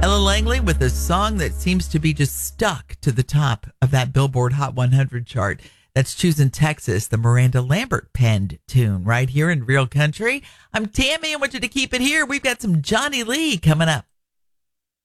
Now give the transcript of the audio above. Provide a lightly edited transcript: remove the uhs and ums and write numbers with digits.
Ella Langley with a song that seems to be just stuck to the top of that Billboard Hot 100 chart. That's Choosing Texas, the Miranda Lambert penned tune right here in Real Country. I'm Tammy. I want you to keep it here. We've got some Johnny Lee coming up.